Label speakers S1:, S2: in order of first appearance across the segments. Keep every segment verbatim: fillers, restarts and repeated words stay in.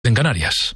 S1: en Canarias.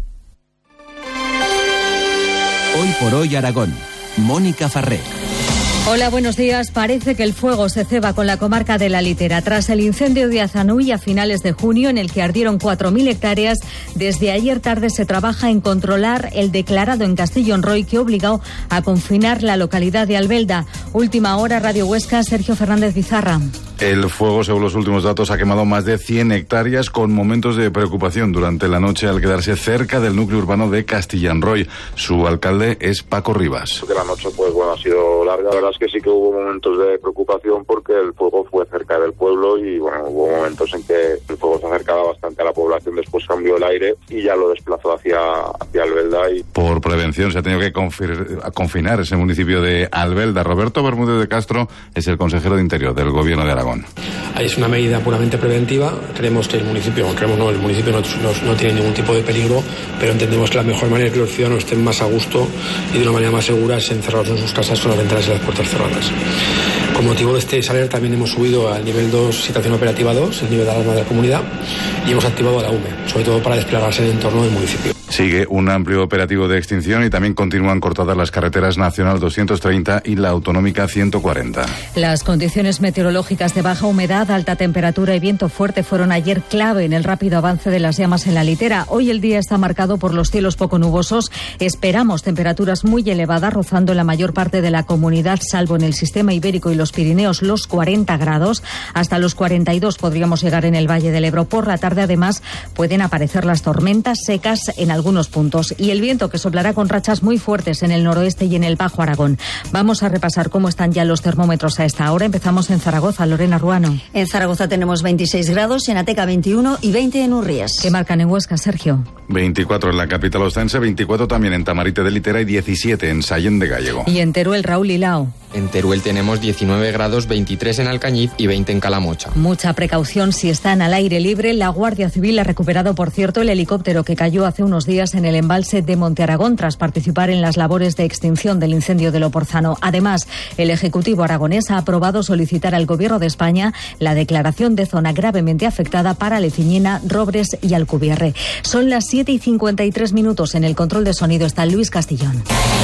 S2: Hoy por hoy Aragón. Mónica Farré.
S3: Hola, buenos días. Parece que el fuego se ceba con la comarca de La Litera. Tras el incendio de Azanuy a finales de junio, en el que ardieron cuatro mil hectáreas, desde ayer tarde se trabaja en controlar el declarado en Castilla-Onroy que obligó a confinar la localidad de Albelda. Última hora, Radio Huesca, Sergio Fernández Bizarra.
S4: El fuego, según los últimos datos, ha quemado más de cien hectáreas con momentos de preocupación durante la noche al quedarse cerca del núcleo urbano de Castilla-Onroy. Su alcalde es Paco Rivas.
S5: La noche, pues bueno, ha sido larga. La verdad es que sí que hubo momentos de preocupación porque el fuego fue cerca del pueblo y bueno, hubo momentos en que el fuego se acercaba bastante a la población. Después cambió el aire y ya lo desplazó hacia, hacia Albelda. Y...
S4: Por prevención se ha tenido que confir- confinar ese municipio de Albelda. Roberto Bermúdez de Castro es el consejero de Interior del Gobierno de Aragón.
S6: Ahí es una medida puramente preventiva. Creemos que el municipio, creemos no, el municipio no, no, no tiene ningún tipo de peligro, pero entendemos que la mejor manera de que los ciudadanos estén más a gusto y de una manera más segura es encerrados en sus casas con las ventanas y las puertas cerradas. Con motivo de este saler también hemos subido al nivel dos, situación operativa dos, el nivel de alarma de la comunidad, y hemos activado a la U M E, sobre todo para desplegarse en el entorno del municipio.
S4: Sigue un amplio operativo de extinción y también continúan cortadas las carreteras Nacional doscientos treinta y la Autonómica ciento cuarenta.
S3: Las condiciones meteorológicas de baja humedad, alta temperatura y viento fuerte fueron ayer clave en el rápido avance de las llamas en La Litera. Hoy el día está marcado por los cielos poco nubosos. Esperamos temperaturas muy elevadas, rozando en la mayor parte de la comunidad, salvo en el sistema ibérico y los Pirineos, los cuarenta grados. Hasta los cuarenta y dos podríamos llegar en el Valle del Ebro. Por la tarde, además, pueden aparecer las tormentas secas en algunos puntos y el viento que soplará con rachas muy fuertes en el noroeste y en el Bajo Aragón. Vamos a repasar cómo están ya los termómetros a esta hora. Empezamos en Zaragoza. Lorena Ruano.
S7: En Zaragoza tenemos veintiséis grados, en Ateca veintiuno y veinte en Urrías.
S3: ¿Qué marcan en Huesca, Sergio?
S4: veinticuatro en la capital ostense, veinticuatro también en Tamarite de Litera y diecisiete en Sallén de Gallego.
S3: Y en Teruel, Raúl Hilao.
S8: En Teruel tenemos diecinueve grados, veintitrés en Alcañiz y veinte en Calamocha.
S3: Mucha precaución si están al aire libre. La Guardia Civil ha recuperado, por cierto, el helicóptero que cayó hace unos días en el embalse de Monte Aragón tras participar en las labores de extinción del incendio de Loporzano. Además, el Ejecutivo aragonés ha aprobado solicitar al Gobierno de España la declaración de zona gravemente afectada para Leciñena, Robres y Alcubierre. Son las siete y cincuenta y tres minutos. En el control de sonido está Luis Castillón.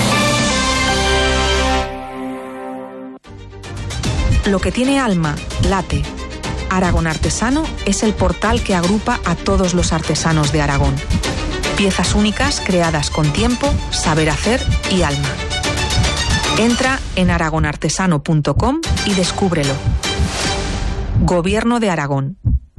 S9: Lo que tiene alma, late. Aragón Artesano es el portal que agrupa a todos los artesanos de Aragón. Piezas únicas creadas con tiempo, saber hacer y alma. Entra en aragón artesano punto com y descúbrelo. Gobierno de Aragón.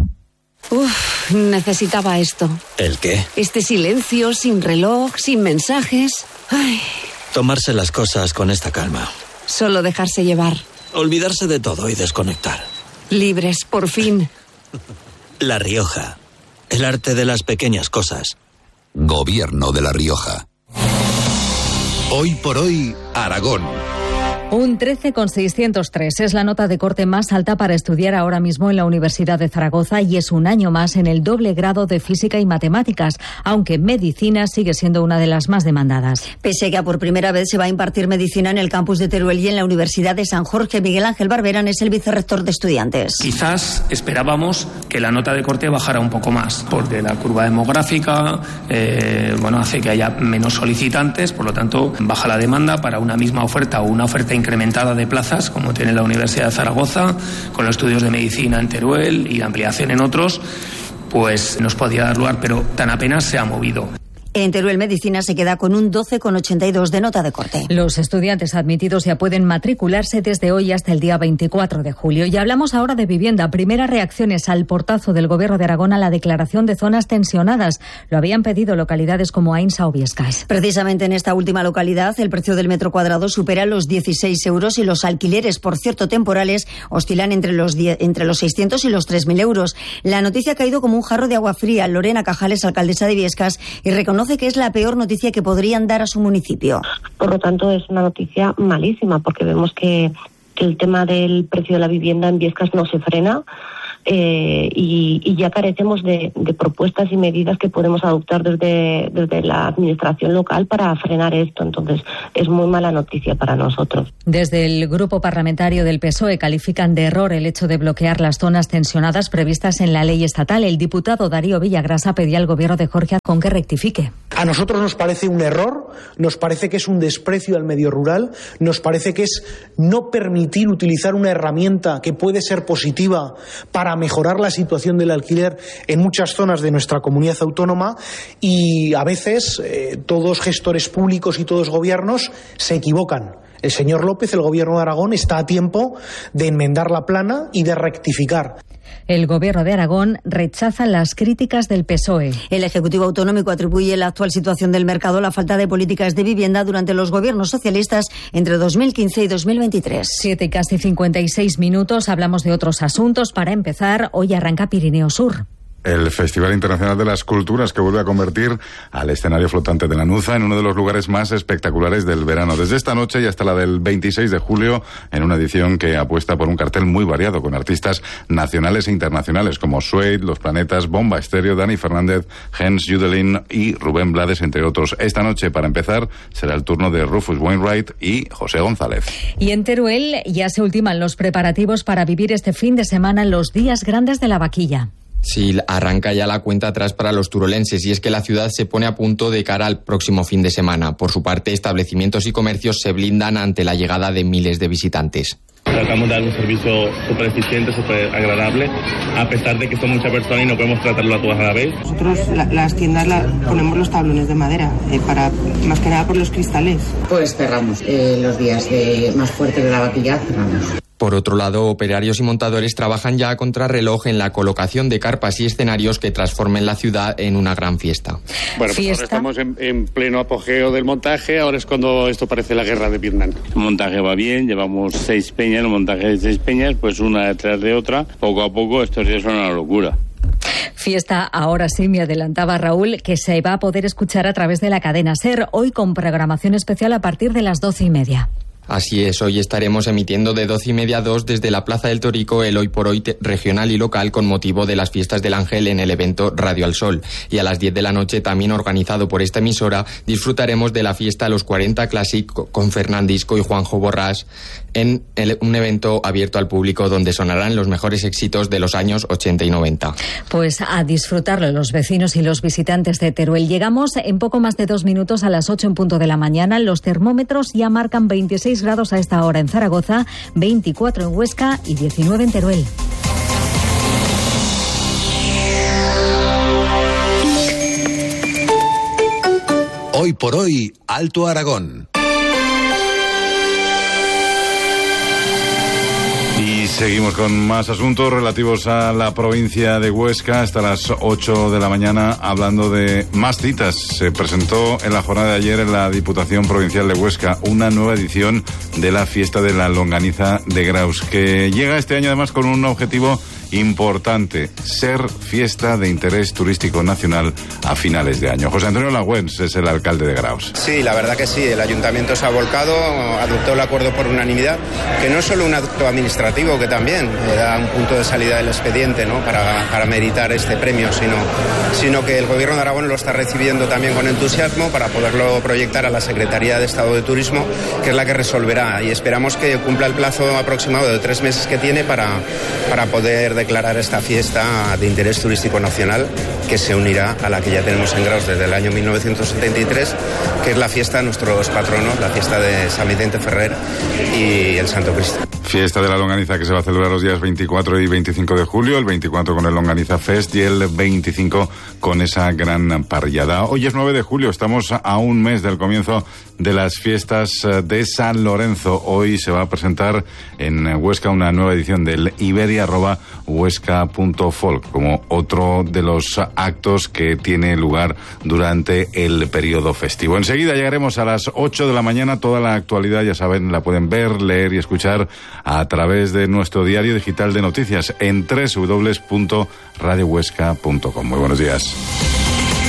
S10: Uf, necesitaba esto.
S11: ¿El qué?
S10: Este silencio, sin reloj, sin mensajes. Ay.
S11: Tomarse las cosas con esta calma.
S10: Solo dejarse llevar.
S11: Olvidarse de todo y desconectar.
S10: Libres, por fin.
S11: La Rioja. El arte de las pequeñas cosas.
S2: Gobierno de La Rioja. Hoy por hoy, Aragón.
S3: Un trece coma seiscientos tres es la nota de corte más alta para estudiar ahora mismo en la Universidad de Zaragoza y es un año más en el doble grado de Física y Matemáticas, aunque Medicina sigue siendo una de las más demandadas.
S7: Pese a que por primera vez se va a impartir Medicina en el campus de Teruel y en la Universidad de San Jorge, Miguel Ángel Barberán es el vicerrector de estudiantes.
S12: Quizás esperábamos que la nota de corte bajara un poco más, porque la curva demográfica eh, bueno, hace que haya menos solicitantes, por lo tanto baja la demanda para una misma oferta o una oferta incrementada de plazas, como tiene la Universidad de Zaragoza, con los estudios de medicina en Teruel y la ampliación en otros, pues nos podía dar lugar, pero tan apenas se ha movido.
S7: En Teruel Medicina se queda con un doce coma ochenta y dos de nota de corte.
S3: Los estudiantes admitidos ya pueden matricularse desde hoy hasta el día veinticuatro de julio. Y hablamos ahora de vivienda. Primeras reacciones al portazo del Gobierno de Aragón a la declaración de zonas tensionadas. Lo habían pedido localidades como Ainsa o Biescas.
S7: Precisamente en esta última localidad, el precio del metro cuadrado supera los dieciséis euros y los alquileres, por cierto, temporales, oscilan entre los, diez, entre los seiscientos y los tres mil euros. La noticia ha caído como un jarro de agua fría. Lorena Cajales, alcaldesa de Biescas, y reconoce que es la peor noticia que podrían dar a su municipio.
S13: Por lo tanto, es una noticia malísima, porque vemos que, que el tema del precio de la vivienda en Biescas no se frena. eh, y, y ya carecemos de, de propuestas y medidas que podemos adoptar desde, desde la administración local para frenar esto. Entonces, es muy mala noticia para nosotros.
S3: Desde el grupo parlamentario del P S O E califican de error el hecho de bloquear las zonas tensionadas previstas en la ley estatal. El diputado Darío Villagrasa pedía al gobierno de Jorge Azcón que rectifique.
S1: A nosotros nos parece un error, nos parece que es un desprecio al medio rural, nos parece que es no permitir utilizar una herramienta que puede ser positiva para mejorar la situación del alquiler en muchas zonas de nuestra comunidad autónoma, y a veces eh, todos gestores públicos y todos gobiernos se equivocan. El señor López, el gobierno de Aragón, está a tiempo de enmendar la plana y de rectificar.
S3: El gobierno de Aragón rechaza las críticas del P S O E.
S7: El Ejecutivo Autonómico atribuye la actual situación del mercado a la falta de políticas de vivienda durante los gobiernos socialistas entre dos mil quince y dos mil veintitrés.
S3: Siete y casi cincuenta y seis minutos. Hablamos de otros asuntos. Para empezar, hoy arranca Pirineo Sur.
S4: El Festival Internacional de las Culturas, que vuelve a convertir al escenario flotante de Lanuza en uno de los lugares más espectaculares del verano. Desde esta noche y hasta la del veintiséis de julio, en una edición que apuesta por un cartel muy variado, con artistas nacionales e internacionales como Suede, Los Planetas, Bomba Estéreo, Dani Fernández, Jens Judelin y Rubén Blades, entre otros. Esta noche, para empezar, será el turno de Rufus Wainwright y José González.
S3: Y en Teruel ya se ultiman los preparativos para vivir este fin de semana los días grandes de la vaquilla.
S8: Sí, arranca ya la cuenta atrás para los turolenses, y es que la ciudad se pone a punto de cara al próximo fin de semana. Por su parte, establecimientos y comercios se blindan ante la llegada de miles de visitantes.
S14: Tratamos de dar un servicio súper eficiente, súper agradable, a pesar de que son muchas personas y no podemos tratarlo a todas a la vez.
S15: Nosotros la, las tiendas la, ponemos los tablones de madera, eh, para más que nada por los cristales.
S16: Pues cerramos, eh, los días de, más fuertes de la vaquilla cerramos.
S8: Por otro lado, operarios y montadores trabajan ya a contrarreloj en la colocación de carpas y escenarios que transformen la ciudad en una gran fiesta.
S17: Bueno, pues ahora estamos en, en pleno apogeo del montaje, ahora es cuando esto parece la guerra de Vietnam.
S14: El montaje va bien, llevamos seis peñas, el montaje de seis peñas, pues una detrás de otra. Poco a poco estos días son una locura.
S3: Fiesta, ahora sí, me adelantaba Raúl, que se va a poder escuchar a través de la cadena SER, hoy con programación especial a partir de las doce y media.
S8: Así es, hoy estaremos emitiendo de doce y media a dos desde la Plaza del Torico el Hoy por Hoy regional y local con motivo de las fiestas del Ángel en el evento Radio al Sol. Y a las diez de la noche, también organizado por esta emisora, disfrutaremos de la fiesta Los cuarenta Classic con Fernandisco y Juanjo Borrás en el, un evento abierto al público donde sonarán los mejores éxitos de los años ochenta y noventa.
S3: Pues a disfrutarlo los vecinos y los visitantes de Teruel. Llegamos en poco más de dos minutos a las ocho en punto de la mañana. Los termómetros ya marcan veintiséis grados a esta hora en Zaragoza, veinticuatro en Huesca y diecinueve en Teruel.
S2: Hoy por hoy, Alto Aragón.
S4: Y seguimos con más asuntos relativos a la provincia de Huesca hasta las ocho de la mañana, hablando de más citas. Se presentó en la jornada de ayer en la Diputación Provincial de Huesca una nueva edición de la fiesta de la longaniza de Graus, que llega este año además con un objetivo importante: ser fiesta de interés turístico nacional a finales de año. José Antonio Lagüens es el alcalde de Graus.
S18: Sí, la verdad que sí, el ayuntamiento se ha volcado, adoptó el acuerdo por unanimidad, que no es solo un acto administrativo, que también da un punto de salida del expediente, ¿no?, para, para meritar este premio, sino, sino que el Gobierno de Aragón lo está recibiendo también con entusiasmo para poderlo proyectar a la Secretaría de Estado de Turismo, que es la que resolverá, y esperamos que cumpla el plazo aproximado de tres meses que tiene para, para poder declarar esta fiesta de interés turístico nacional, que se unirá a la que ya tenemos en Graus desde el año mil novecientos setenta y tres, que es la fiesta de nuestros patronos, la fiesta de San Vicente Ferrer y el Santo Cristo.
S4: Fiesta de la longaniza que se va a celebrar los días veinticuatro y veinticinco de julio, el veinticuatro con el Longaniza Fest y el veinticinco con esa gran parrillada. Hoy es nueve de julio, estamos a un mes del comienzo de las fiestas de San Lorenzo. Hoy se va a presentar en Huesca una nueva edición del Iberia arroba huesca punto folk, como otro de los actos que tiene lugar durante el periodo festivo. Enseguida llegaremos a las ocho de la mañana. Toda la actualidad, ya saben, la pueden ver, leer y escuchar a través de nuestro diario digital de noticias en doble u doble u doble u punto radio huesca punto com. Muy buenos días.